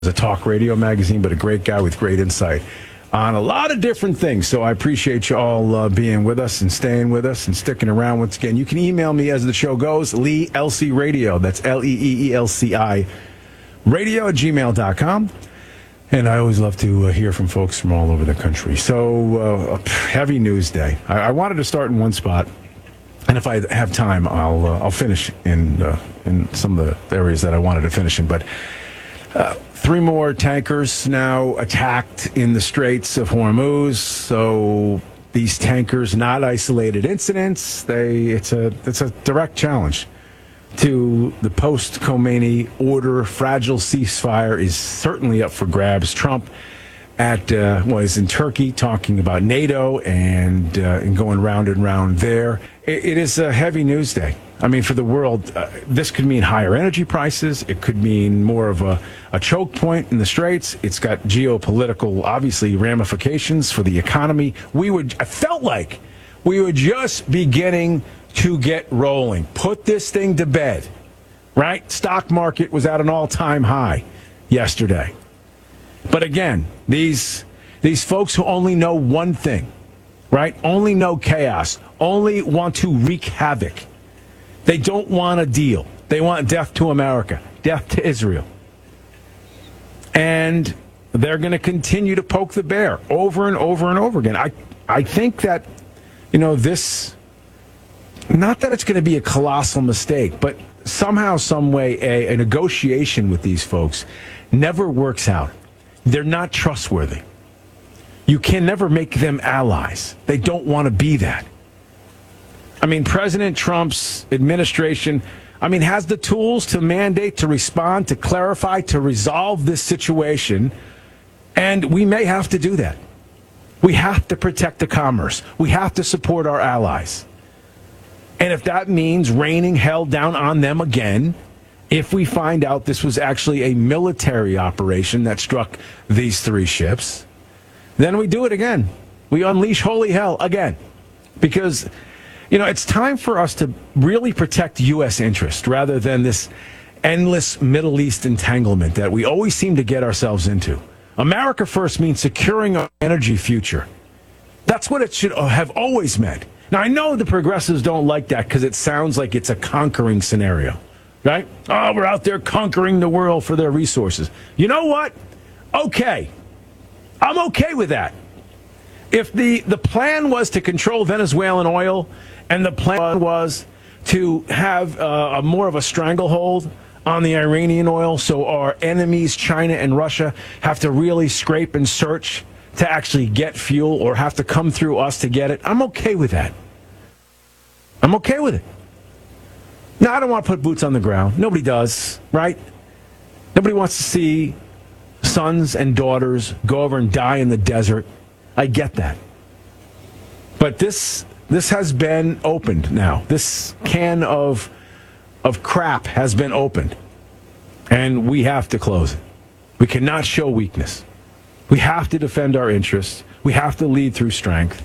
a talk radio magazine, but a great guy with great insight on a lot of different things. So I appreciate you all being with us and staying with us and sticking around once again. You can email me as the show goes, LeeElci Radio. That's LeeElci radio at gmail.com. And I always love to hear from folks from all over the country. So heavy news day. I wanted to start in one spot. And if I have time, I'll finish in some of the areas that I wanted to finish in. But 3 more tankers now attacked in the Straits of Hormuz. So these tankers, not isolated incidents. It's a direct challenge to the post-Khomeini order. Fragile ceasefire is certainly up for grabs. Trump was in Turkey talking about NATO and going round and round there. It is a heavy news day. I mean, for the world, this could mean higher energy prices. It could mean more of a choke point in the Straits. It's got geopolitical, obviously, ramifications for the economy. I felt like we were just beginning to get rolling. Put this thing to bed, right? Stock market was at an all-time high yesterday. But again, these folks who only know one thing, right? Only know chaos, only want to wreak havoc. They don't want a deal. They want death to America, death to Israel. And they're going to continue to poke the bear over and over and over again. I think that, this, not that it's going to be a colossal mistake, but somehow, some way, a negotiation with these folks never works out. They're not trustworthy. You can never make them allies. They don't want to be that. I mean, President Trump's administration, has the tools to mandate, to respond, to clarify, to resolve this situation. And we may have to do that. We have to protect the commerce. We have to support our allies. And if that means raining hell down on them again, if we find out this was actually a military operation that struck these 3 ships, then we do it again. We unleash holy hell again. Because, it's time for us to really protect U.S. interest rather than this endless Middle East entanglement that we always seem to get ourselves into. America first means securing our energy future. That's what it should have always meant. Now, I know the progressives don't like that because it sounds like it's a conquering scenario. Right? Oh, we're out there conquering the world for their resources. You know what? Okay. I'm okay with that. If the plan was to control Venezuelan oil and the plan was to have more of a stranglehold on the Iranian oil so our enemies, China and Russia, have to really scrape and search to actually get fuel or have to come through us to get it, I'm okay with that. I'm okay with it. No, I don't want to put boots on the ground. Nobody does, right? Nobody wants to see sons and daughters go over and die in the desert. I get that. But this has been opened now. This can of crap has been opened. And we have to close it. We cannot show weakness. We have to defend our interests. We have to lead through strength.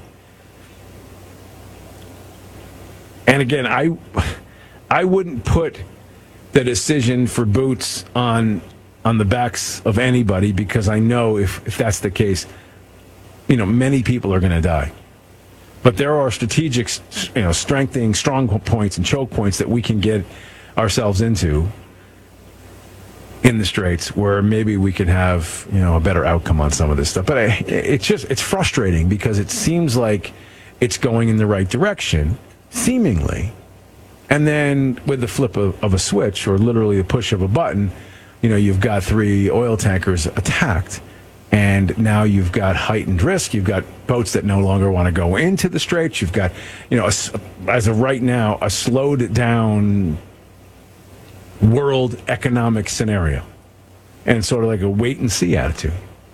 And again, I wouldn't put the decision for boots on the backs of anybody because I know if that's the case, many people are going to die. But there are strategic, strengthening strong points and choke points that we can get ourselves into in the Straits where maybe we can have, a better outcome on some of this stuff. But it's frustrating because it seems like it's going in the right direction, seemingly. And then with the flip of a switch or literally the push of a button, you've got 3 oil tankers attacked. And now you've got heightened risk. You've got boats that no longer want to go into the Straits. You've got, as of right now, a slowed down world economic scenario. And sort of like a wait and see attitude.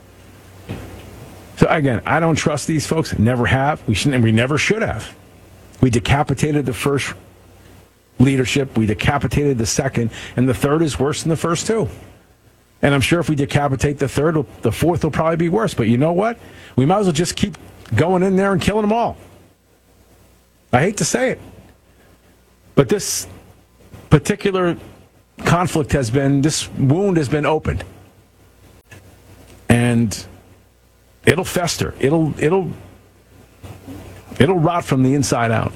So again, I don't trust these folks. Never have. We never should have. We decapitated the first leadership. We decapitated the second, and the third is worse than the first 2. And I'm sure if we decapitate the third, the fourth will probably be worse. But you know what? We might as well just keep going in there and killing them all. I hate to say it. But this particular conflict this wound has been opened. and it'll fester. It'll rot from the inside out.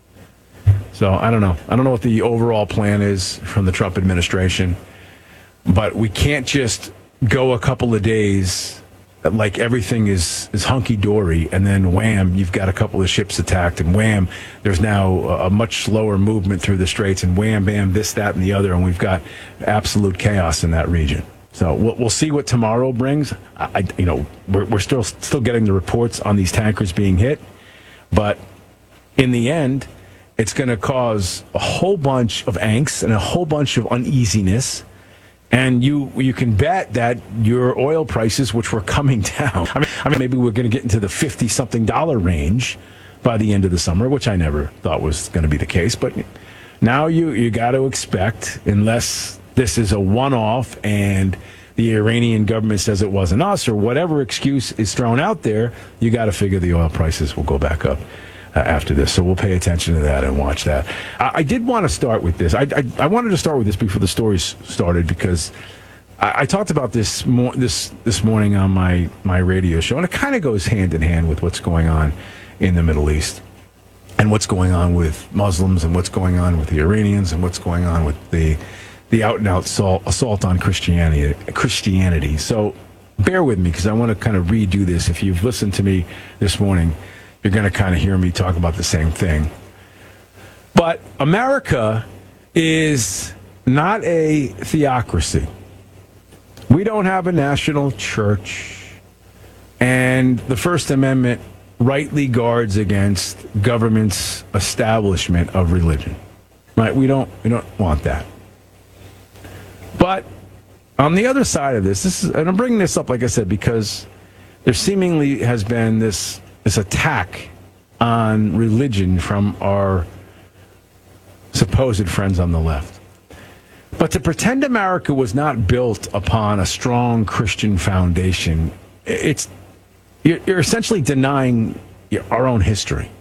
So I don't know. I don't know what the overall plan is from the Trump administration, but we can't just go a couple of days like everything is hunky-dory, and then wham, you've got a couple of ships attacked, and wham, there's now a much slower movement through the straits, and wham, bam, this, that, and the other, and we've got absolute chaos in that region. So we'll see what tomorrow brings. We're still getting the reports on these tankers being hit, but in the end, it's going to cause a whole bunch of angst and a whole bunch of uneasiness. And you can bet that your oil prices, which were coming down, I mean, maybe we're going to get into the $50-something range by the end of the summer, which I never thought was going to be the case. But now you got to expect, unless this is a one-off and the Iranian government says it wasn't us, or whatever excuse is thrown out there, you got to figure the oil prices will go back up after this. So we'll pay attention to that and watch that. I did want to start with this. I wanted to start with this before the stories started, because I talked about this morning on my radio show, and it kind of goes hand in hand with what's going on in the Middle East and what's going on with Muslims and what's going on with the Iranians and what's going on with the out-and-out assault on Christianity. So bear with me, because I want to kind of redo this. If you've listened to me this morning, you're going to kind of hear me talk about the same thing. But America is not a theocracy. We don't have a national church. And the First Amendment rightly guards against government's establishment of religion. Right? We don't want that. But on the other side of this is, and I'm bringing this up, like I said, because there seemingly has been this attack on religion from our supposed friends on the left. But to pretend America was not built upon a strong Christian foundation, you're essentially denying our own history.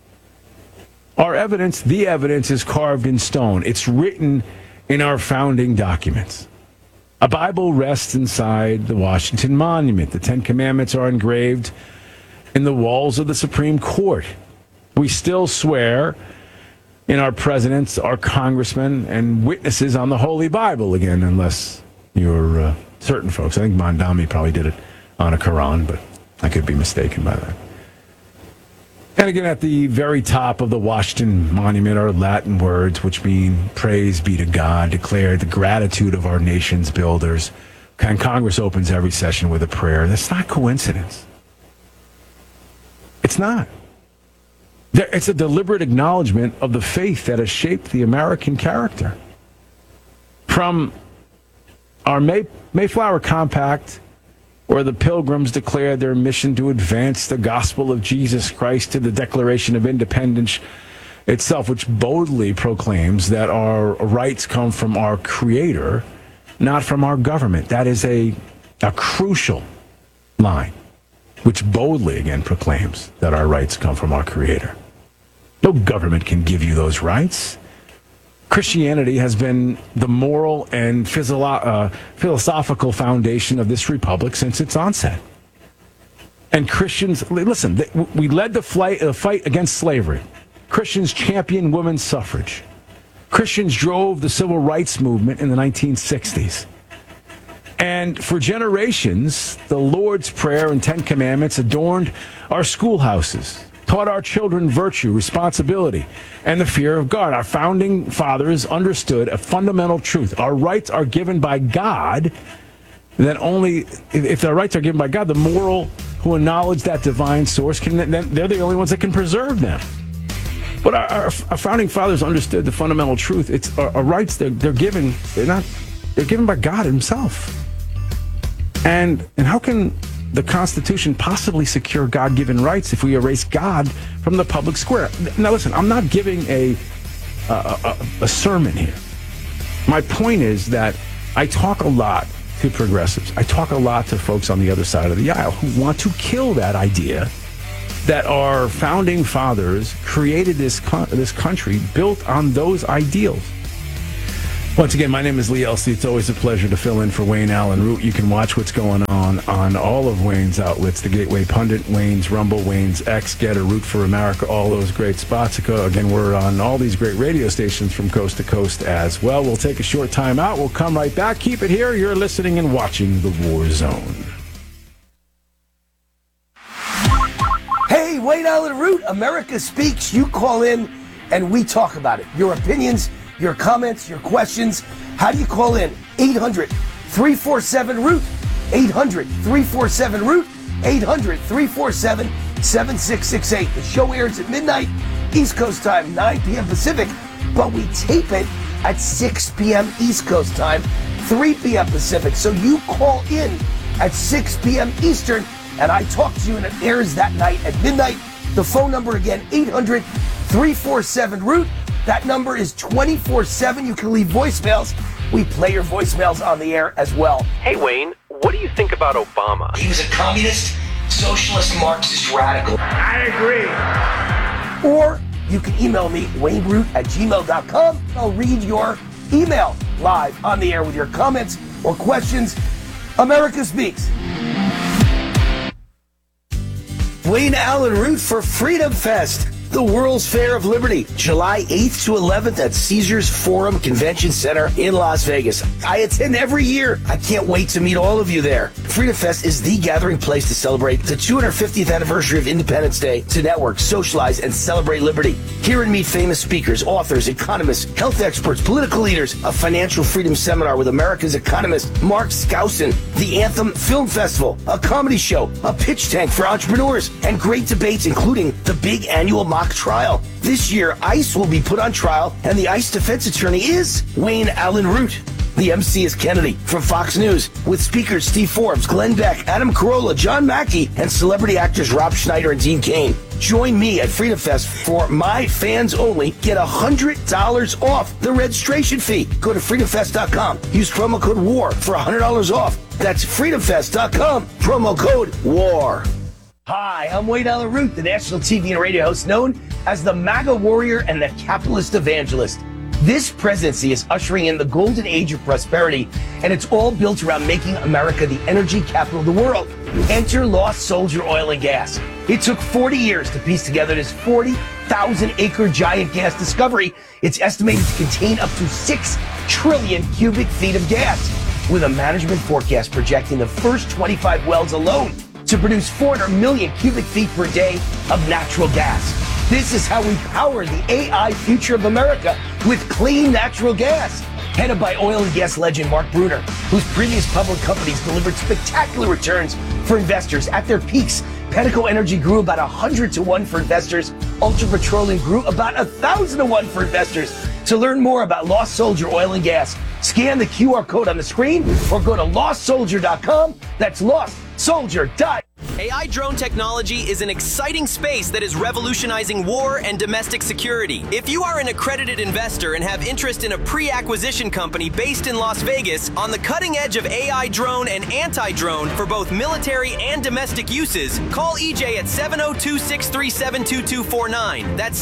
The evidence is carved in stone. It's written in our founding documents. A Bible rests inside the Washington Monument. The Ten Commandments are engraved in the walls of the Supreme Court. We still swear in our presidents, our congressmen, and witnesses on the Holy Bible, again, unless you're certain folks. I think Mondami probably did it on a Quran, but I could be mistaken by that. And again, at the very top of the Washington Monument are Latin words which mean praise be to God, declare the gratitude of our nation's builders. And Congress opens every session with a prayer. That's not coincidence. It's not. It's a deliberate acknowledgement of the faith that has shaped the American character. From our Mayflower Compact, where the Pilgrims declared their mission to advance the gospel of Jesus Christ, to the Declaration of Independence itself, which boldly proclaims that our rights come from our Creator, not from our government. That is a crucial line, which boldly, again, proclaims that our rights come from our Creator. No government can give you those rights. Christianity has been the moral and philosophical foundation of this republic since its onset. And Christians, listen, we led the fight against slavery. Christians championed women's suffrage. Christians drove the civil rights movement in the 1960s. And for generations, the Lord's Prayer and Ten Commandments adorned our schoolhouses, taught our children virtue, responsibility, and the fear of God. Our founding fathers understood a fundamental truth. Our rights are given by God. Then only if their rights are given by God, the moral who acknowledge that divine source then they're the only ones that can preserve them. But our founding fathers understood the fundamental truth. It's our rights. They're given. They're given by God Himself. And how can the Constitution possibly secure God-given rights if we erase God from the public square? Now, listen, I'm not giving a sermon here. My point is that I talk a lot to progressives. I talk a lot to folks on the other side of the aisle who want to kill that idea that our founding fathers created this country built on those ideals. Once again, my name is Lee Elsie. It's always a pleasure to fill in for Wayne Allen Root. You can watch what's going on all of Wayne's outlets, the Gateway Pundit, Wayne's Rumble, Wayne's X, Getter, Root for America, all those great spots. Again, we're on all these great radio stations from coast to coast as well. We'll take a short time out. We'll come right back. Keep it here. You're listening and watching The War Zone. Hey, Wayne Allen Root, America Speaks. You call in and we talk about it. Your opinions, your comments, your questions. How do you call in? 800-347-ROOT. 800-347-ROOT. 800-347-7668. The show airs at midnight, East Coast time, 9 p.m. Pacific, but we tape it at 6 p.m. East Coast time, 3 p.m. Pacific. So you call in at 6 p.m. Eastern, and I talk to you, and it airs that night at midnight. The phone number again, 800-347-ROOT. That number is 24/7. You can leave voicemails. We play your voicemails on the air as well. Hey, Wayne, what do you think about Obama? He was a communist, socialist, Marxist radical. I agree. Or you can email me, wayneroot@gmail.com. I'll read your email live on the air with your comments or questions. America Speaks. Wayne Allen Root for Freedom Fest, the World's Fair of Liberty, July 8th to 11th at Caesars Forum Convention Center in Las Vegas. I attend every year. I can't wait to meet all of you there. Freedom Fest is the gathering place to celebrate the 250th anniversary of Independence Day, to network, socialize, and celebrate liberty. Hear and meet famous speakers, authors, economists, health experts, political leaders, a financial freedom seminar with America's economist Mark Skousen, the Anthem Film Festival, a comedy show, a pitch tank for entrepreneurs, and great debates including the big annual mock trial. This year, ICE will be put on trial, and the ICE defense attorney is Wayne Allen Root. The MC is Kennedy from Fox News, with speakers Steve Forbes, Glenn Beck, Adam Carolla, John Mackey, and celebrity actors Rob Schneider and Dean Cain. Join me at Freedom Fest for my fans only. Get $100 off the registration fee. Go to freedomfest.com. Use promo code WAR for $100 off. That's freedomfest.com. Promo code WAR. Hi, I'm Wayne Allen Root, the national TV and radio host known as the MAGA warrior and the capitalist evangelist. This presidency is ushering in the golden age of prosperity, and it's all built around making America the energy capital of the world. Enter Lost Soldier Oil and Gas. It took 40 years to piece together this 40,000-acre giant gas discovery. It's estimated to contain up to 6 trillion cubic feet of gas, with a management forecast projecting the first 25 wells alone to produce 400 million cubic feet per day of natural gas. This is how we power the AI future of America, with clean natural gas. Headed by oil and gas legend Mark Brunner, whose previous public companies delivered spectacular returns for investors. At their peaks, Pedico Energy grew about 100 to 1 for investors. Ultra Petroleum grew about 1,000 to 1 for investors. To learn more about Lost Soldier Oil and Gas, scan the QR code on the screen or go to lostsoldier.com. That's lostsoldier.com. AI drone technology is an exciting space that is revolutionizing war and domestic security. If you are an accredited investor and have interest in a pre-acquisition company based in Las Vegas on the cutting edge of AI drone and anti-drone for both military and domestic uses, call EJ at 702-637-2249. That's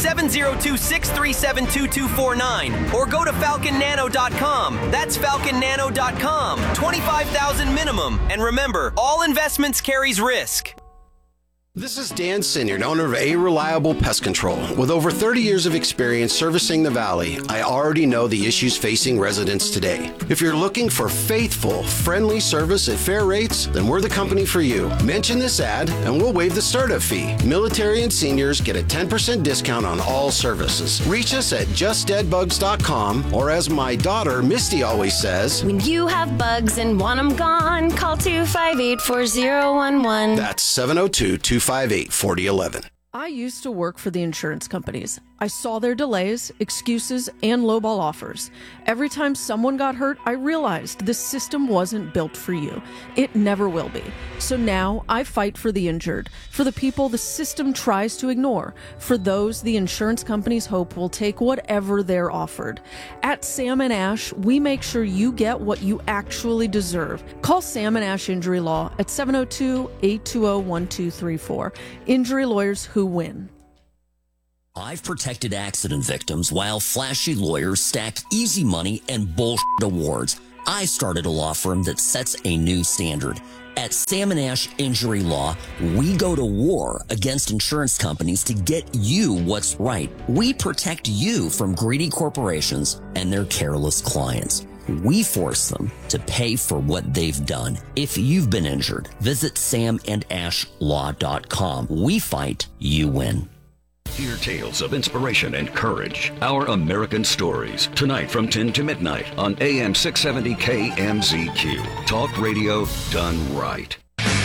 702-637-2249. Or go to falconnano.com. That's falconnano.com. $25,000 minimum. And remember, all investments carries risk. This is Dan Sinyard, owner of A Reliable Pest Control. With over 30 years of experience servicing the Valley, I already know the issues facing residents today. If you're looking for faithful, friendly service at fair rates, then we're the company for you. Mention this ad and we'll waive the startup fee. Military and seniors get a 10% discount on all services. Reach us at justdeadbugs.com, or as my daughter Misty always says, when you have bugs and want them gone, call 258-4011. That's 702-258-4011. I used to work for the insurance companies. I saw their delays, excuses, and lowball offers. Every time someone got hurt, I realized this system wasn't built for you. It never will be. So now I fight for the injured, for the people the system tries to ignore, for those the insurance companies hope will take whatever they're offered. At Sam & Ash, we make sure you get what you actually deserve. Call Sam & Ash Injury Law at 702-820-1234. Injury lawyers who win. I've protected accident victims while flashy lawyers stack easy money and bullshit awards. I started a law firm that sets a new standard. At Sam & Ash Injury Law, we go to war against insurance companies to get you what's right. We protect you from greedy corporations and their careless clients. We force them to pay for what they've done. If you've been injured, visit samandashlaw.com. We fight, you win. Hear tales of inspiration and courage. Our American Stories. Tonight from 10 to midnight on AM 670 KMZQ. Talk radio done right.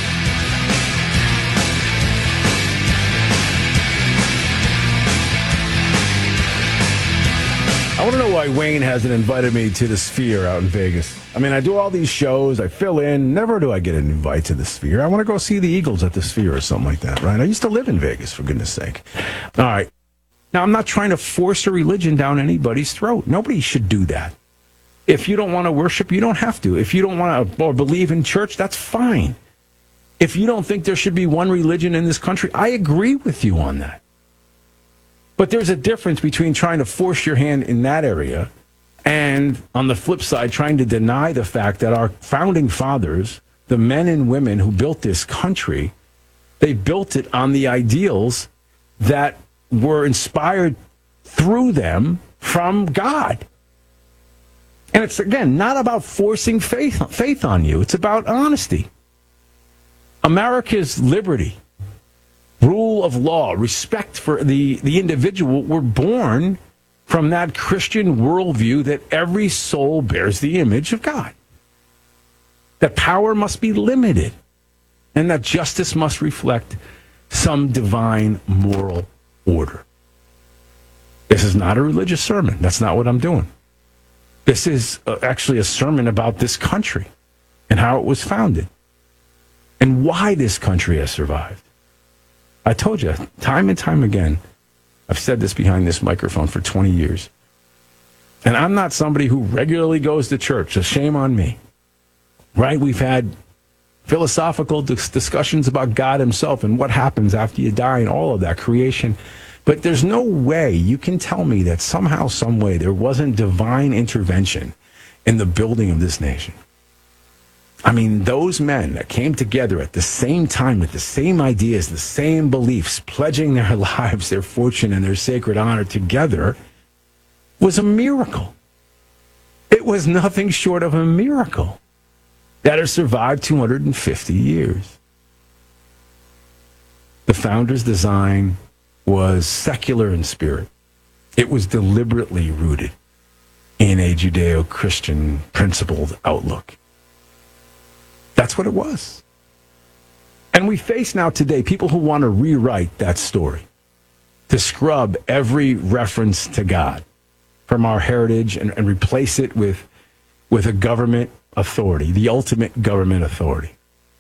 I want to know why Wayne hasn't invited me to the Sphere out in Vegas. I mean, I do all these shows, I fill in, never do I get an invite to the Sphere. I want to go see the Eagles at the Sphere or something like that, right? I used to live in Vegas, for goodness sake. All right. Now, I'm not trying to force a religion down anybody's throat. Nobody should do that. If you don't want to worship, you don't have to. If you don't want to or believe in church, that's fine. If you don't think there should be one religion in this country, I agree with you on that. But there's a difference between trying to force your hand in that area and, on the flip side, trying to deny the fact that our founding fathers, the men and women who built this country, they built it on the ideals that were inspired through them from God. And it's, again, not about forcing faith on you. It's about honesty. America's liberty, rule of law, respect for the individual were born from that Christian worldview that every soul bears the image of God. That power must be limited and that justice must reflect some divine moral order. This is not a religious sermon. That's not what I'm doing. This is actually a sermon about this country and how it was founded and why this country has survived. I told you, time and time again, I've said this behind this microphone for 20 years. And I'm not somebody who regularly goes to church, so shame on me. Right? We've had philosophical discussions about God himself and what happens after you die and all of that creation. But there's no way you can tell me that somehow, some way, there wasn't divine intervention in the building of this nation. I mean, those men that came together at the same time with the same ideas, the same beliefs, pledging their lives, their fortune, and their sacred honor together was a miracle. It was nothing short of a miracle that has survived 250 years. The founders' design was secular in spirit. It was deliberately rooted in a Judeo-Christian principled outlook. That's what it was. And we face now today people who want to rewrite that story, to scrub every reference to God from our heritage and replace it with a government authority, the ultimate government authority.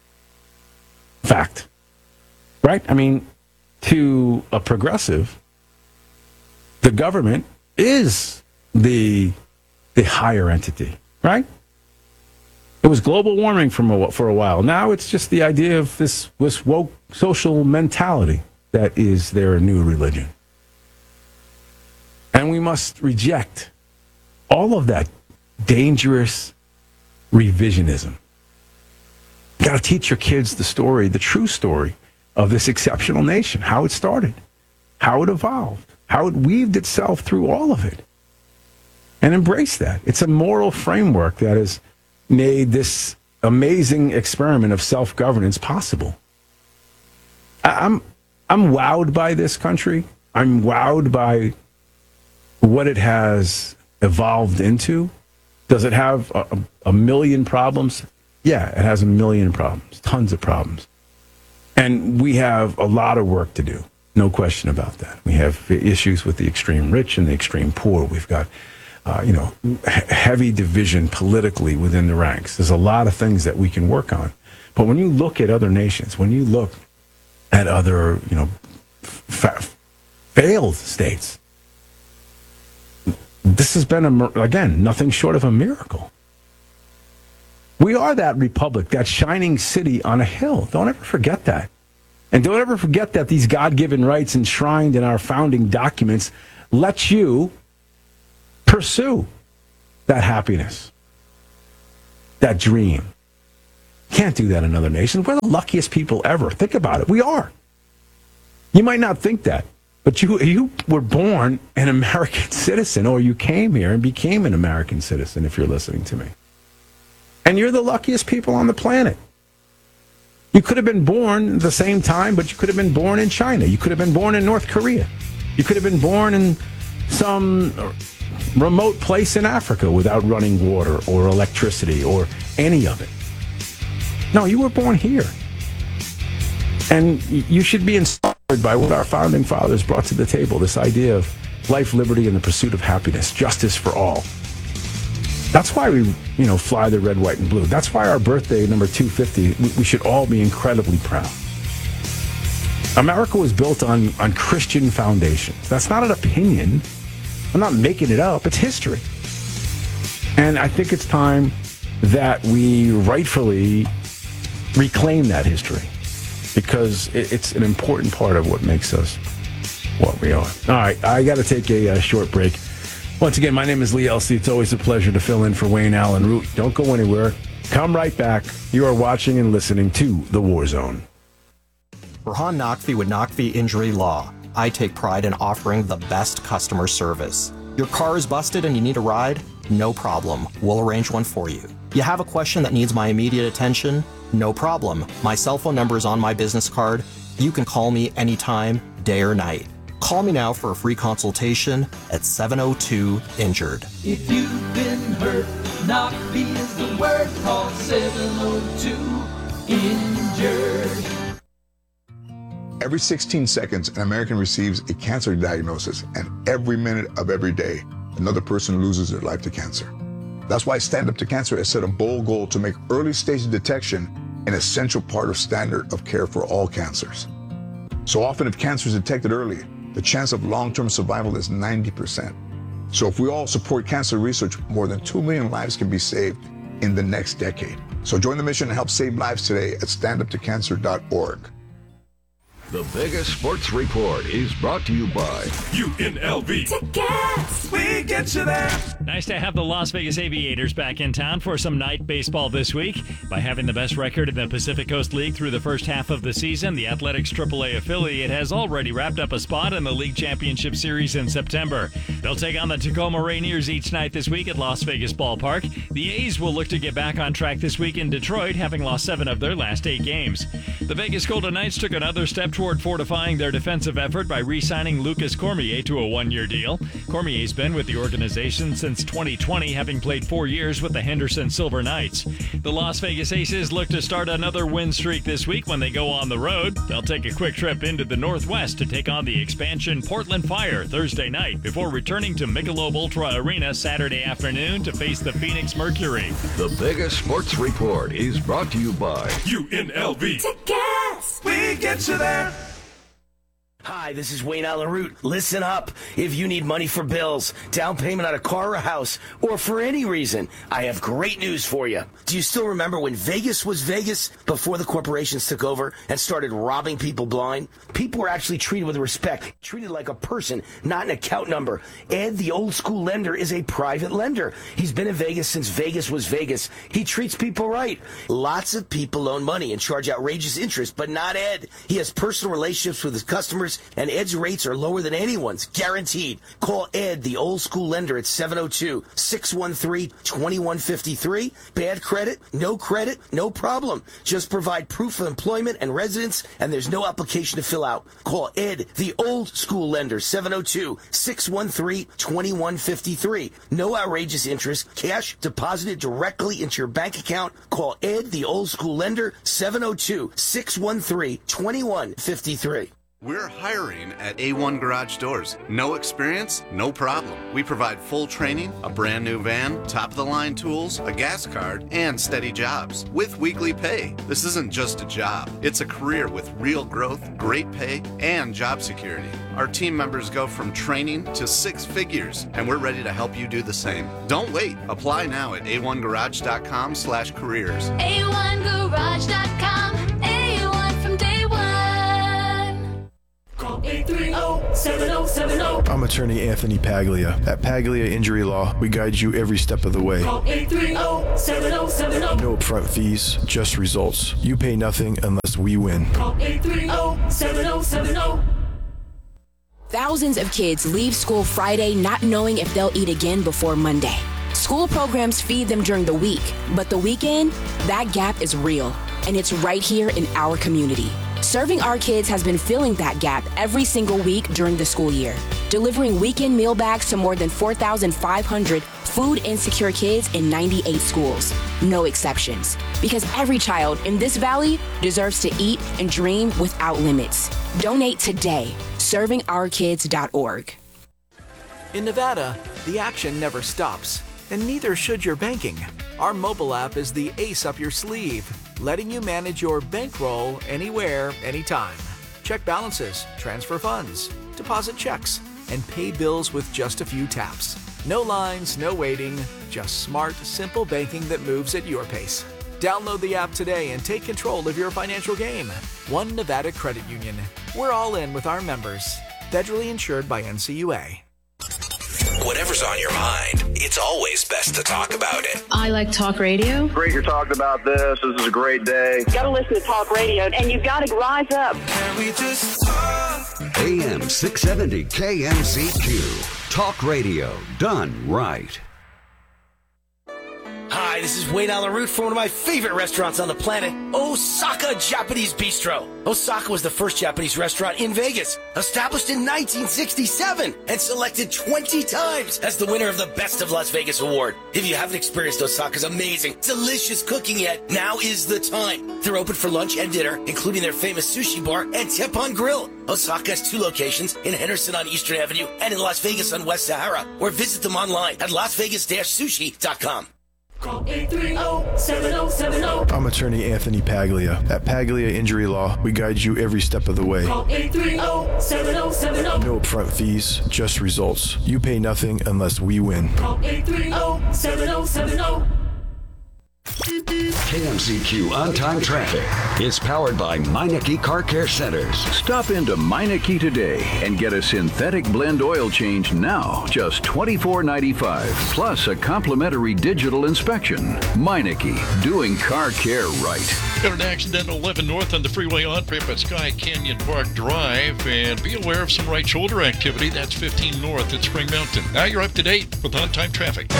Fact. Right? I mean, to a progressive, the government is the higher entity, right? It was global warming for a while. Now it's just the idea of this woke social mentality that is their new religion. And we must reject all of that dangerous revisionism. You got to teach your kids the story, the true story of this exceptional nation, how it started, how it evolved, how it weaved itself through all of it. And embrace that. It's a moral framework that has made this amazing experiment of self-governance possible. I'm wowed by this country. I'm wowed by what it has evolved into. Does it have a million problems? Yeah, it has a million problems, tons of problems. And we have a lot of work to do, no question about that. We have issues with the extreme rich and the extreme poor. We've got heavy division politically within the ranks. There's a lot of things that we can work on. But when you look at other nations, when you look at other, failed states, this has been, again, nothing short of a miracle. We are that republic, that shining city on a hill. Don't ever forget that. And don't ever forget that these God-given rights enshrined in our founding documents let you pursue that happiness, that dream. Can't do that in other nations. We're the luckiest people ever. Think about it. We are. You might not think that, but you were born an American citizen, or you came here and became an American citizen, if you're listening to me. And you're the luckiest people on the planet. You could have been born the same time, but you could have been born in China. You could have been born in North Korea. You could have been born in some remote place in Africa without running water or electricity or any of it. No, you were born here. And you should be inspired by what our founding fathers brought to the table, this idea of life, liberty, and the pursuit of happiness, justice for all. That's why we, fly the red, white, and blue. That's why our birthday, number 250, we should all be incredibly proud. America was built on Christian foundations. That's not an opinion. I'm not making it up. It's history. And I think it's time that we rightfully reclaim that history, because it's an important part of what makes us what we are. All right, I got to take a short break. Once again, my name is Lee Elsey. It's always a pleasure to fill in for Wayne Allen Root. Don't go anywhere. Come right back. You are watching and listening to The War Zone. Burhan Naqvi with Naqvi Injury Law. I take pride in offering the best customer service. Your car is busted and you need a ride? No problem. We'll arrange one for you. You have a question that needs my immediate attention? No problem. My cell phone number is on my business card. You can call me anytime, day or night. Call me now for a free consultation at 702-INJURED. If you've been hurt, Naqvi is the word. Call 702-INJURED. Every 16 seconds, an American receives a cancer diagnosis, and every minute of every day, another person loses their life to cancer. That's why Stand Up to Cancer has set a bold goal to make early stage detection an essential part of standard of care for all cancers. So often, if cancer is detected early, the chance of long-term survival is 90%. So if we all support cancer research, more than 2 million lives can be saved in the next decade. So join the mission and help save lives today at standuptocancer.org. The biggest sports report is brought to you by UNLV. Tickets! We get you there. Nice to have the Las Vegas Aviators back in town for some night baseball this week. By having the best record in the Pacific Coast League through the first half of the season, the Athletics AAA affiliate has already wrapped up a spot in the League Championship Series in September. They'll take on the Tacoma Rainiers each night this week at Las Vegas Ballpark. The A's will look to get back on track this week in Detroit, having lost 7 of their last 8 games. The Vegas Golden Knights took another step toward fortifying their defensive effort by re-signing Lucas Cormier to a 1-year deal. Cormier's been with the organization since 2020, having played 4 years with the Henderson Silver Knights. The Las Vegas Aces look to start another win streak this week when they go on the road. They'll take a quick trip into the Northwest to take on the expansion Portland Fire Thursday night before returning to Michelob Ultra Arena Saturday afternoon to face the Phoenix Mercury. The biggest sports report is brought to you by UNLV. Tickets! We get you there. Hi, this is Wayne Allen Root. Listen up. If you need money for bills, down payment on a car or a house, or for any reason, I have great news for you. Do you still remember when Vegas was Vegas before the corporations took over and started robbing people blind? People were actually treated with respect, treated like a person, not an account number. Ed, the old school lender, is a private lender. He's been in Vegas since Vegas was Vegas. He treats people right. Lots of people loan money and charge outrageous interest, but not Ed. He has personal relationships with his customers, and Ed's rates are lower than anyone's, guaranteed. Call Ed, the old school lender, at 702-613-2153. Bad credit, no problem. Just provide proof of employment and residence, and there's no application to fill out. Call Ed, the old school lender, 702-613-2153. No outrageous interest, cash deposited directly into your bank account. Call Ed, the old school lender, 702-613-2153. We're hiring at A1 Garage Doors. No experience? No problem. We provide full training, a brand new van, top-of-the-line tools, a gas card, and steady jobs with weekly pay. This isn't just a job. It's a career with real growth, great pay, and job security. Our team members go from training to 6 figures, and we're ready to help you do the same. Don't wait. Apply now at a1garage.com/careers. A1garage.com. A1 from day one. attorney Anthony Paglia. At Paglia Injury Law, we guide you every step of the way. Call 830-7070. No upfront fees, just results. You pay nothing unless we win. Call 830-7070. Thousands of kids leave school Friday not knowing if they'll eat again before Monday. School programs feed them during the week, but the weekend, that gap is real, and it's right here in our community. Serving Our Kids has been filling that gap every single week during the school year, delivering weekend meal bags to more than 4,500 food insecure kids in 98 schools. No exceptions, because every child in this valley deserves to eat and dream without limits. Donate today. ServingOurKids.org. In Nevada, the action never stops, and neither should your banking. Our mobile app is the ace up your sleeve, letting you manage your bankroll anywhere, anytime. Check balances, transfer funds, deposit checks, and pay bills with just a few taps. No lines, no waiting, just smart, simple banking that moves at your pace. Download the app today and take control of your financial game. One Nevada Credit Union. We're all in with our members. Federally insured by NCUA. Whatever's on your mind, it's always best to talk about it. I like talk radio. Great you're talking about this. This is a great day. You got to listen to talk radio, and you've got to rise up. Can we just talk? AM 670 KMZQ. Talk radio done right. Hi, this is Wayne Allen Root from one of my favorite restaurants on the planet, Osaka Japanese Bistro. Osaka was the first Japanese restaurant in Vegas, established in 1967 and selected 20 times as the winner of the Best of Las Vegas award. If you haven't experienced Osaka's amazing, delicious cooking yet, now is the time. They're open for lunch and dinner, including their famous sushi bar and Teppan Grill. Osaka has 2 locations in Henderson on Eastern Avenue and in Las Vegas on West Sahara, or visit them online at lasvegas-sushi.com. Call 830-7070. I'm attorney Anthony Paglia. At Paglia Injury Law, we guide you every step of the way. Call 830-7070. No upfront fees, just results. You pay nothing unless we win. Call 830-7070. KMZQ On-Time Traffic is powered by Meineke Car Care Centers. Stop into Meineke today and get a synthetic blend oil change now, just $24.95, plus a complimentary digital inspection. Meineke, doing car care right. Got an accident at 11 North on the freeway on-ramp at Sky Canyon Park Drive, and be aware of some right shoulder activity. That's 15 North at Spring Mountain. Now you're up to date with On-Time Traffic.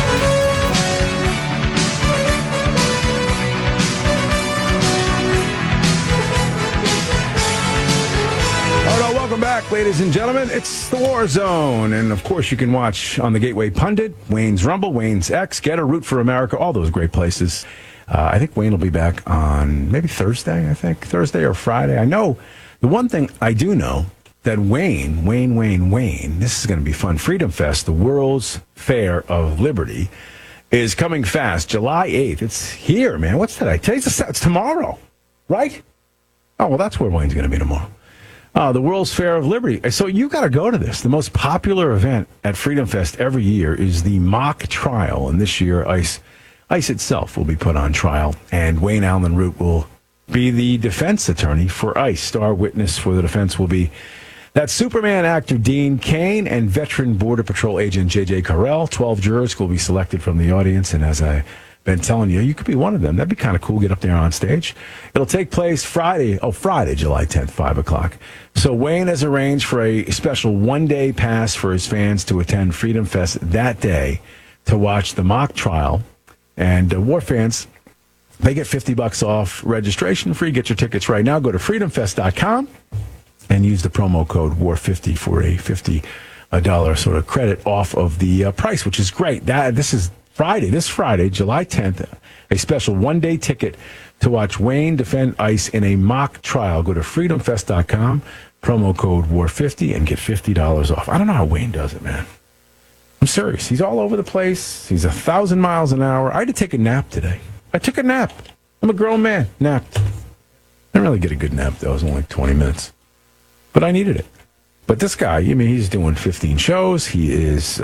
Welcome back, ladies and gentlemen. It's the War Zone. And, of course, you can watch on the Gateway Pundit, Wayne's Rumble, Wayne's X, Getter, Root for America, all those great places. I think Wayne will be back on maybe Thursday or Friday. I know the one thing I do know that Wayne, this is going to be fun. Freedom Fest, the World's Fair of Liberty, is coming fast. July 8th. It's here, man. What's today? It's tomorrow, right? Oh, well, that's where Wayne's going to be tomorrow. The World's Fair of Liberty. So you got to go to this. The most popular event at Freedom Fest every year is the mock trial. And this year, ICE itself will be put on trial. And Wayne Allen Root will be the defense attorney for ICE. Star witness for the defense will be that Superman actor Dean Cain and veteran Border Patrol agent J.J. Carell. 12 jurors will be selected from the audience. And as I've been telling you, you could be one of them. That'd be kind of cool. Get up there on stage. It'll take place Friday, July 10th, 5 o'clock. So Wayne has arranged for a special one-day pass for his fans to attend Freedom Fest that day to watch the mock trial. And war fans, they get $50 off registration free. Get your tickets right now. Go to freedomfest.com and use the promo code WAR50 for a $50 sort of credit off of the price, which is great. This Friday, July 10th, a special one-day ticket to watch Wayne defend ICE in a mock trial. Go to freedomfest.com, promo code WAR50, and get $50 off. I don't know how Wayne does it, man. I'm serious. He's all over the place. He's 1,000 miles an hour. I had to take a nap today. I took a nap. I'm a grown man. Napped. I didn't really get a good nap, though. It was only like 20 minutes. But I needed it. But this guy, he's doing 15 shows. He is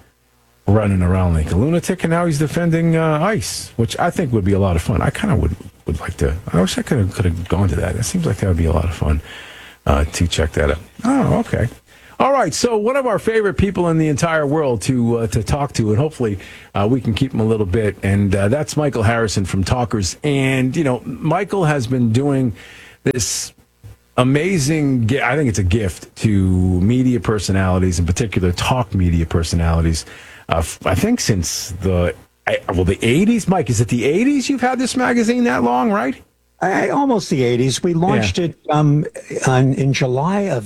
running around like a lunatic, and now he's defending ICE, which I think would be a lot of fun. I kind of would like to. I wish I could have gone to that. It seems like that would be a lot of fun to check that out. Oh, okay. All right, so one of our favorite people in the entire world to talk to, and hopefully we can keep him a little bit, and that's Michael Harrison from Talkers. And, Michael has been doing this amazing, I think it's a gift to media personalities, in particular talk media personalities, I think since the 80s. Mike, is it the 80s you've had this magazine that long, right? Almost the 80s. We launched it in July of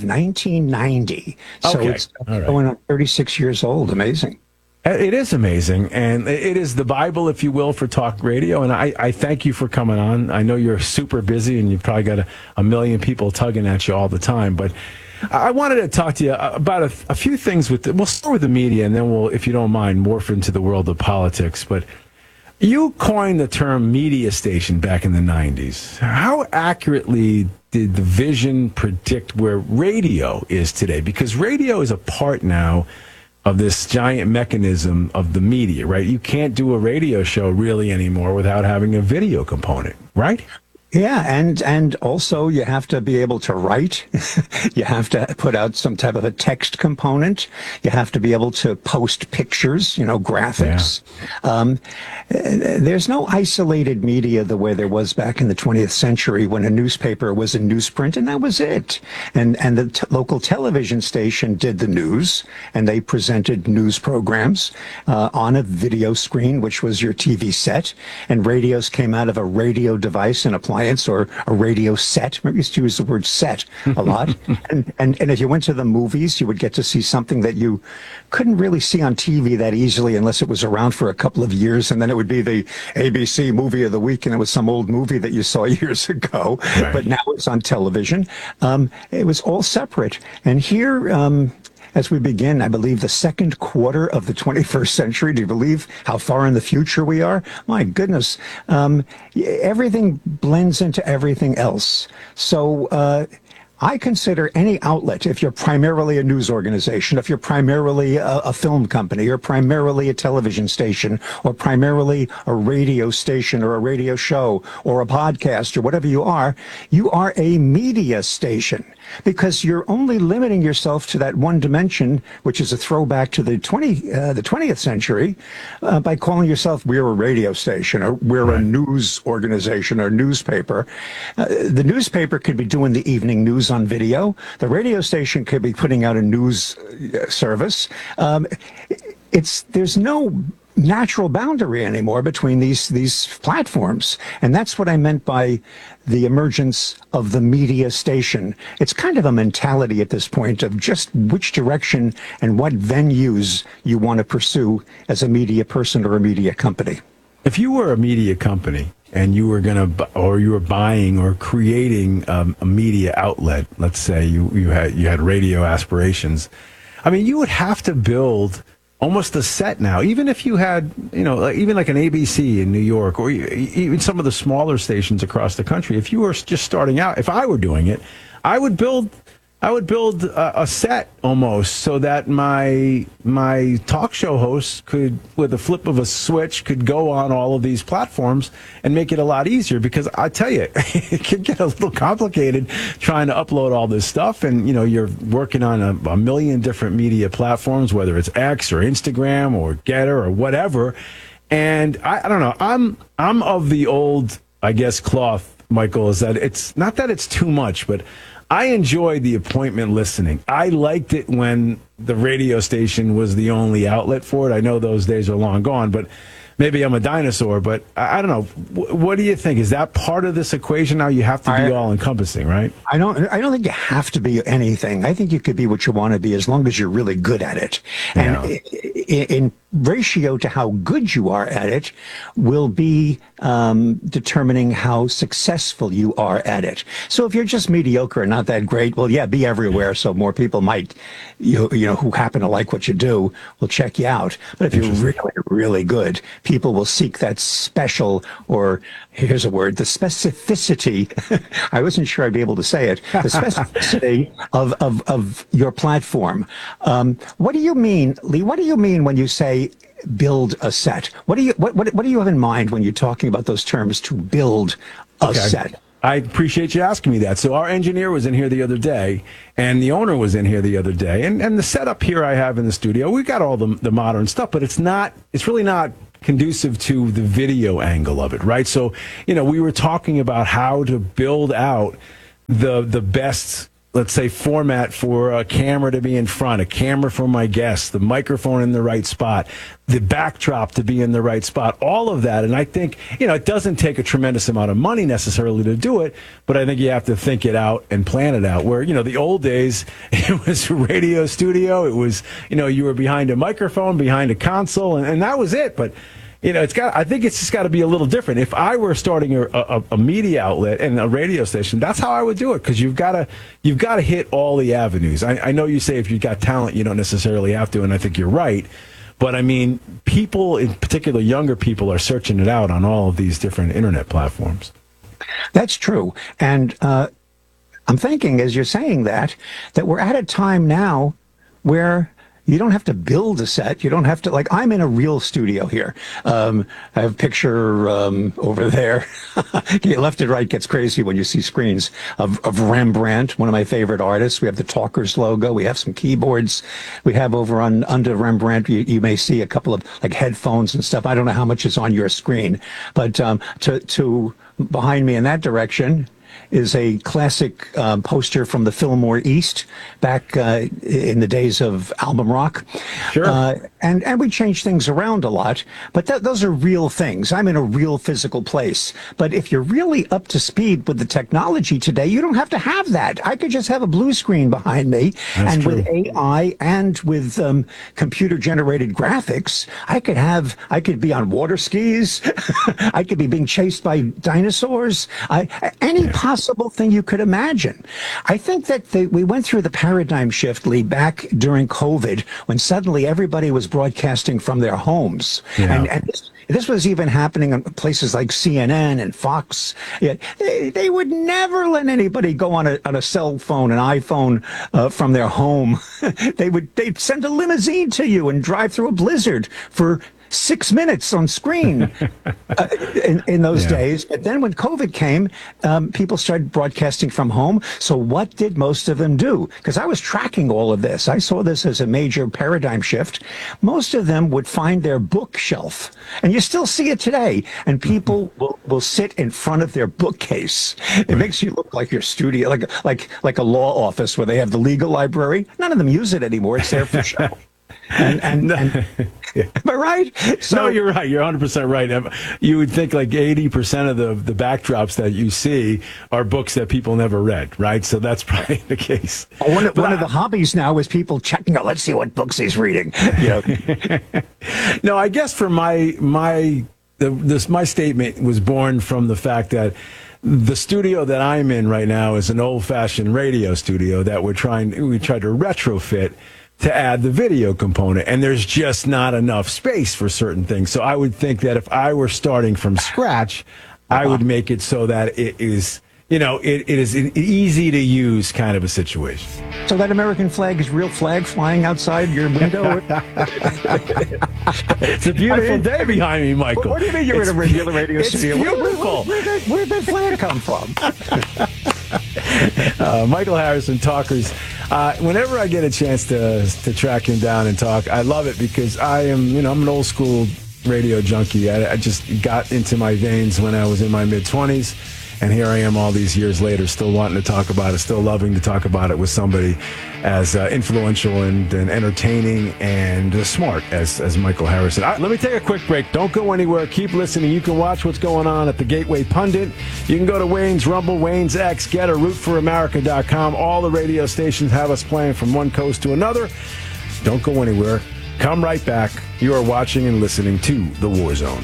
1990. So it's going on 36 years old. Amazing. It is amazing, and it is the Bible, if you will, for talk radio, and I thank you for coming on. I know you're super busy, and you've probably got a million people tugging at you all the time, but I wanted to talk to you about a few things. We'll start with the media, and then we'll, if you don't mind, morph into the world of politics. But you coined the term media station back in the 90s. How accurately did the vision predict where radio is today? Because radio is a part now of this giant mechanism of the media, right? You can't do a radio show really anymore without having a video component, right? Yeah, and also you have to be able to write. You have to put out some type of a text component. You have to be able to post pictures, graphics. Yeah. There's no isolated media the way there was back in the 20th century when a newspaper was in newsprint, and that was it. And the local television station did the news, and they presented news programs on a video screen, which was your TV set, and radios came out of a radio device and appliance or a radio set. We used to use the word set a lot. and if you went to the movies, you would get to see something that you couldn't really see on TV that easily unless it was around for a couple of years, and then it would be the ABC movie of the week, and it was some old movie that you saw years ago. Right. But now it's on television. It was all separate. And here, as we begin, I believe, the second quarter of the 21st century. Do you believe how far in the future we are? My goodness. Everything blends into everything else. So I consider any outlet, if you're primarily a news organization, if you're primarily a film company, or primarily a television station, or primarily a radio station or a radio show or a podcast or whatever you are a media station. Because you're only limiting yourself to that one dimension, which is a throwback to the 20th century, by calling yourself, we're a radio station, or we're a news organization or newspaper. The newspaper could be doing the evening news on video. The radio station could be putting out a news service. There's no natural boundary anymore between these platforms. And that's what I meant by the emergence of the media station. It's kind of a mentality at this point of just which direction and what venues you want to pursue as a media person or a media company. If you were a media company and you were you were buying or creating a media outlet, let's say you had radio aspirations, I mean, you would have to build almost a set now, even if you had, even like an ABC in New York, or even some of the smaller stations across the country. If you were just starting out, if I were doing it, I would build a set almost so that my talk show hosts could, with a flip of a switch, could go on all of these platforms and make it a lot easier. Because I tell you, it can get a little complicated trying to upload all this stuff, and you're working on a million different media platforms, whether it's X or Instagram or Getter or whatever. And I don't know. I'm of the old, I guess, cloth, Michael, is that it's not that it's too much, but I enjoyed the appointment listening. I liked it when the radio station was the only outlet for it. I know those days are long gone, but maybe I'm a dinosaur. But I don't know. What do you think? Is that part of this equation now? You have to be all-encompassing, right? I don't think you have to be anything. I think you could be what you want to be as long as you're really good at it. And in ratio to how good you are at it will be determining how successful you are at it. So if you're just mediocre and not that great, well, yeah, be everywhere. So more people might, who happen to like what you do will check you out. But if you're really, really good, people will seek that special, or here's a word, the specificity. I wasn't sure I'd be able to say it. The specificity of your platform. What do you mean, Lee? What do you mean when you say build a set? What do you have in mind when you're talking about those terms, to build a set? I appreciate you asking me that. So our engineer was in here the other day, and the owner was in here the other day, and the setup here I have in the studio, we got all the modern stuff, but it's really not conducive to the video angle of it, right? So, we were talking about how to build out the best, let's say, format for a camera to be in front, a camera for my guests, the microphone in the right spot, the backdrop to be in the right spot, all of that. And I think, it doesn't take a tremendous amount of money necessarily to do it, but I think you have to think it out and plan it out. Where, the old days, it was a radio studio. It was, you were behind a microphone, behind a console, and that was it. But I think it's just got to be a little different. If I were starting a media outlet and a radio station, that's how I would do it, because you've got to hit all the avenues. I know you say if you've got talent, you don't necessarily have to, and I think you're right. But I mean, people, in particular younger people, are searching it out on all of these different internet platforms. That's true. And I'm thinking, as you're saying that we're at a time now where you don't have to build a set. You don't have to, like, I'm in a real studio here. I have a picture over there. Left and right gets crazy when you see screens of Rembrandt, one of my favorite artists. We have the Talkers logo. We have some keyboards. We have over under Rembrandt, you may see a couple of like headphones and stuff. I don't know how much is on your screen, but to behind me in that direction is a classic poster from the Fillmore East back in the days of album rock. Sure. And we change things around a lot, but those are real things. I'm in a real physical place. But if you're really up to speed with the technology today, you don't have to have that. I could just have a blue screen behind me. That's and true. with AI and with computer-generated graphics, I could be on water skis. I could be being chased by dinosaurs. Any possible thing you could imagine. I think that we went through the paradigm shift, Lee, back during COVID, when suddenly everybody was broadcasting from their homes. Yeah. And this was even happening in places like CNN and Fox. They would never let anybody go on a cell phone, an iPhone, from their home. They'd send a limousine to you and drive through a blizzard for 6 minutes on screen in those days. But then when COVID came, people started broadcasting from home. So what did most of them do? Because I was tracking all of this. I saw this as a major paradigm shift. Most of them would find their bookshelf. And you still see it today. And people will sit in front of their bookcase. It makes you look like your studio, like a law office where they have the legal library. None of them use it anymore. It's there for show. And am I right? So, no, you're right. You're 100% right. You would think like 80% of the backdrops that you see are books that people never read, right? So that's probably the case. One of the hobbies now is people checking out, let's see what books he's reading. No, I guess for my statement was born from the fact that the studio that I'm in right now is an old-fashioned radio studio that we tried to retrofit to add the video component, and there's just not enough space for certain things. So I would think that if I were starting from scratch, I would make it so that it is, it is an easy to use kind of a situation. So that American flag is real flag flying outside your window? It's a beautiful day behind me, Michael. What do you mean you're in a regular radio studio? It's beautiful. Where'd that flag come from? Michael Harrison, Talkers. Whenever I get a chance to track him down and talk, I love it because I'm an old school radio junkie. I just got into my veins when I was in my mid-20s. And here I am all these years later, still wanting to talk about it, still loving to talk about it with somebody as influential and entertaining and smart as Michael Harrison. Let me take a quick break. Don't go anywhere. Keep listening. You can watch what's going on at the Gateway Pundit. You can go to Wayne's Rumble, Wayne's X, Get a RootForAmerica.com. All the radio stations have us playing from one coast to another. Don't go anywhere. Come right back. You are watching and listening to The War Zone.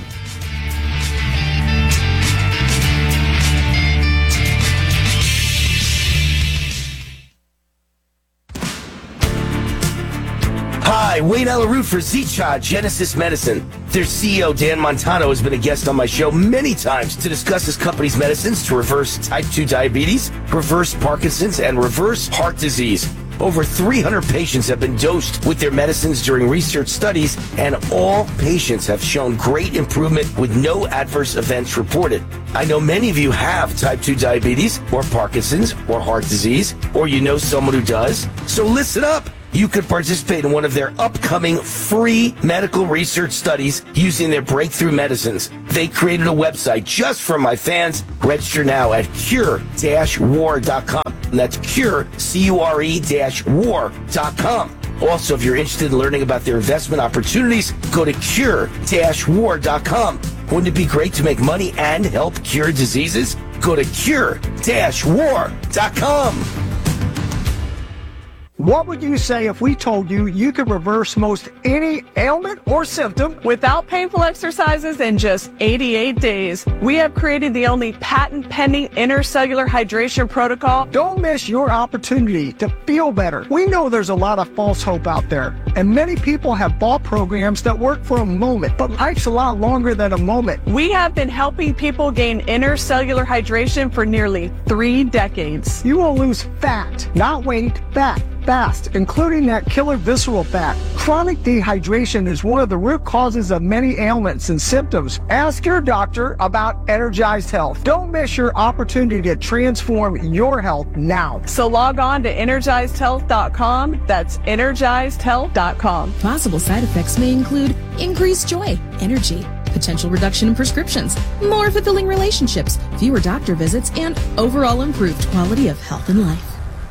Hi, Wayne Alaroot for Zicha Genesis Medicine. Their CEO, Dan Montano, has been a guest on my show many times to discuss his company's medicines to reverse type 2 diabetes, reverse Parkinson's, and reverse heart disease. Over 300 patients have been dosed with their medicines during research studies, and all patients have shown great improvement with no adverse events reported. I know many of you have type 2 diabetes or Parkinson's or heart disease, or you know someone who does. So listen up. You could participate in one of their upcoming free medical research studies using their breakthrough medicines. They created a website just for my fans. Register now at cure-war.com. And that's cure, CURE-war.com. Also, if you're interested in learning about their investment opportunities, go to cure-war.com. Wouldn't it be great to make money and help cure diseases? Go to cure-war.com. What would you say if we told you you could reverse most any ailment or symptom without painful exercises in just 88 days? We have created the only patent-pending intercellular hydration protocol. Don't miss your opportunity to feel better. We know there's a lot of false hope out there, and many people have bought programs that work for a moment, but life's a lot longer than a moment. We have been helping people gain intercellular hydration for nearly 3 decades. You will lose fat, not weight, fat. Fast, including that killer visceral fat. Chronic dehydration is one of the root causes of many ailments and symptoms. Ask your doctor about Energized Health. Don't miss your opportunity to transform your health now. So log on to EnergizedHealth.com. That's EnergizedHealth.com. Possible side effects may include increased joy, energy, potential reduction in prescriptions, more fulfilling relationships, fewer doctor visits, and overall improved quality of health and life.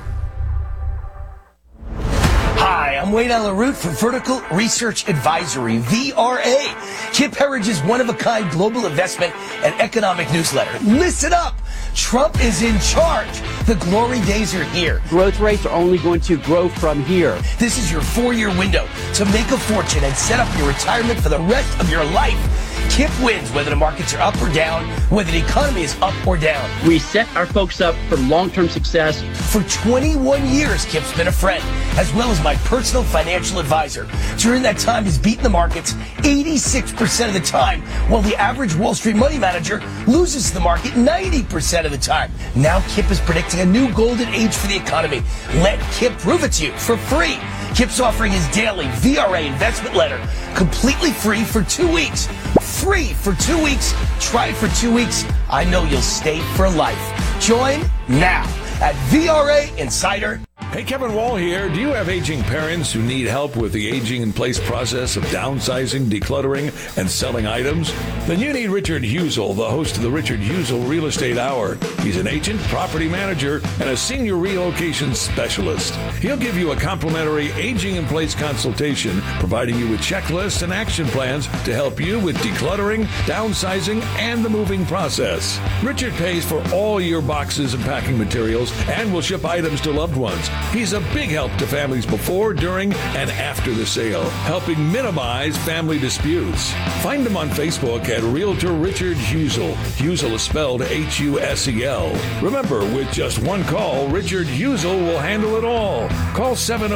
Hi, I'm Wayne Allen Root for Vertical Research Advisory, VRA, Kip Herrige's one-of-a-kind global investment and economic newsletter. Listen up! Trump is in charge. The glory days are here. Growth rates are only going to grow from here. This is your 4-year window to make a fortune and set up your retirement for the rest of your life. Kip wins whether the markets are up or down, whether the economy is up or down. We set our folks up for long-term success. For 21 years, Kip's been a friend, as well as my personal financial advisor. During that time, he's beaten the markets 86% of the time, while the average Wall Street money manager loses the market 90% of the time. Now Kip is predicting a new golden age for the economy. Let Kip prove it to you for free. Kip's offering his daily VRA investment letter completely free for 2 weeks. Free for 2 weeks. Try it for 2 weeks. I know you'll stay for life. Join now at VRA Insider. Hey, Kevin Wall here. Do you have aging parents who need help with the aging in place process of downsizing, decluttering, and selling items? Then you need Richard Husel, the host of the Richard Husel Real Estate Hour. He's an agent, property manager, and a senior relocation specialist. He'll give you a complimentary aging in place consultation, providing you with checklists and action plans to help you with decluttering, downsizing, and the moving process. Richard pays for all your boxes and packing materials and will ship items to loved ones. He's a big help to families before, during, and after the sale, helping minimize family disputes. Find him on Facebook at Realtor Richard Husel. Husel is spelled Husel. Remember, with just one call, Richard Husel will handle it all. Call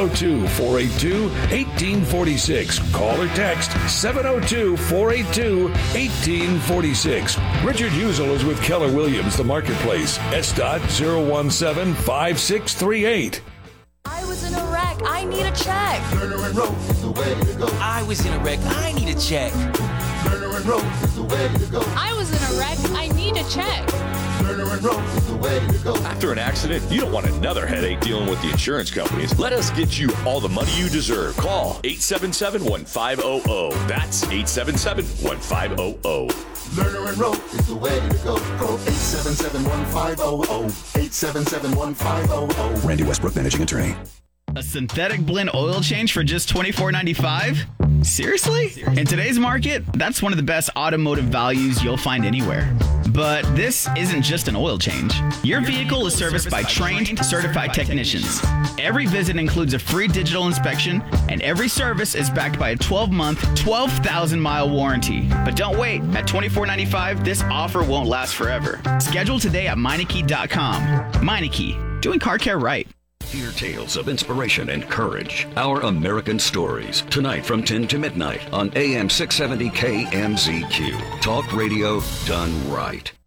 702-482-1846. Call or text 702-482-1846. Richard Husel is with Keller Williams, the marketplace. S.017-5638. I was in a wreck. I need a check. Lerner and Rowe is the way to go. I was in a wreck. I need a check. Lerner and Rowe is the way to go. I was in a wreck. I need a check. Lerner and Rowe is the way to go. After an accident, you don't want another headache dealing with the insurance companies. Let us get you all the money you deserve. Call 877-1500. That's 877-1500. Lerner and Rowe is the way to go. Call 877-1500. 877-1500. Randy Westbrook, managing attorney. A synthetic blend oil change for just $24.95? Seriously? In today's market, that's one of the best automotive values you'll find anywhere. But this isn't just an oil change. Your vehicle is serviced by trained, certified technicians. Every visit includes a free digital inspection, and every service is backed by a 12-month, 12,000-mile warranty. But don't wait. At $24.95, this offer won't last forever. Schedule today at Meineke.com. Meineke, doing car care right. Hear tales of inspiration and courage. Our American Stories. Tonight from 10 to midnight on AM 670 KMZQ. Talk radio done right.